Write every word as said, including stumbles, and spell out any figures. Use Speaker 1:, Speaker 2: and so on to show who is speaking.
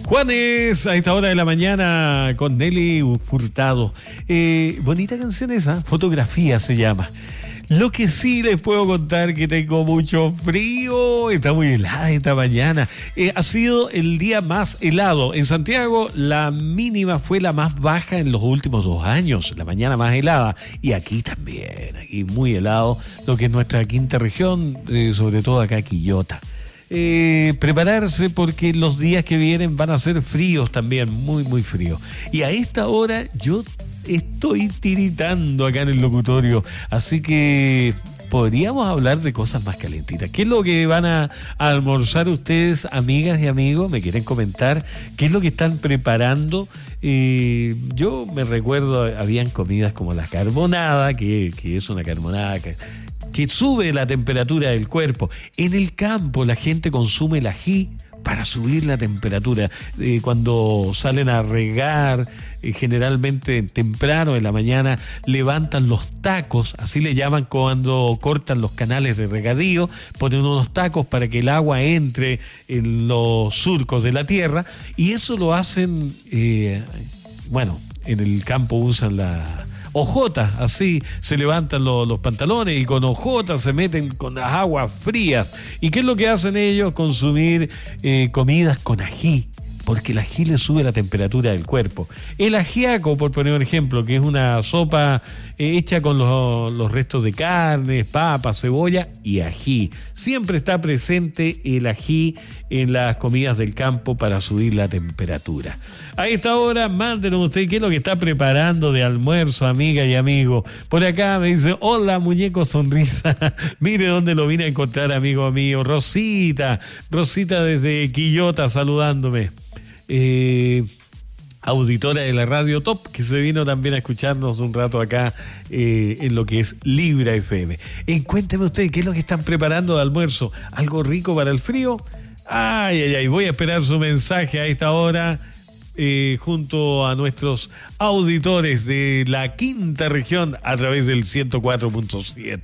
Speaker 1: Juanes, a esta hora de la mañana con Nelly Furtado. Eh, bonita canción esa, Fotografía se llama. Lo que sí les puedo contar que tengo mucho frío, está muy helada esta mañana. Eh, ha sido el día más helado. En Santiago la mínima fue la más baja en los últimos dos años, la mañana más helada. Y aquí también, aquí muy helado, lo que es nuestra quinta región, eh, sobre todo acá Quillota. Eh, prepararse porque los días que vienen van a ser fríos también, muy muy fríos. Y a esta hora yo estoy tiritando acá en el locutorio, así que podríamos hablar de cosas más calentitas. ¿Qué es lo que van a, a almorzar ustedes, amigas y amigos? ¿Me quieren comentar qué es lo que están preparando? Eh, yo me recuerdo, habían comidas como la carbonada, que, que es una carbonada que que sube la temperatura del cuerpo. En el campo la gente consume el ají para subir la temperatura. Eh, cuando salen a regar, eh, generalmente temprano en la mañana, levantan los tacos, así le llaman cuando cortan los canales de regadío, ponen unos tacos para que el agua entre en los surcos de la tierra, y eso lo hacen, eh, bueno, en el campo usan la ojotas, así se levantan los, los pantalones y con ojotas se meten con las aguas frías. ¿Y qué es lo que hacen ellos? Consumir eh, comidas con ají, porque el ají le sube la temperatura del cuerpo. El ajiaco, por poner un ejemplo, que es una sopa eh, hecha con los, los restos de carne, papas, cebolla y ají. Siempre está presente el ají en las comidas del campo para subir la temperatura. A esta hora, mándenos usted qué es lo que está preparando de almuerzo, amiga y amigo. Por acá me dice, hola, muñeco sonrisa. Mire dónde lo vine a encontrar, amigo mío. Rosita, Rosita desde Quillota saludándome. Eh, auditora de la Radio Top, que se vino también a escucharnos un rato acá eh, en lo que es Libra F M. Eh, cuénteme usted, ¿qué es lo que están preparando de almuerzo? ¿Algo rico para el frío? Ay, ay, ay, voy a esperar su mensaje a esta hora. Eh, junto a nuestros auditores de la quinta región a través del ciento cuatro punto siete.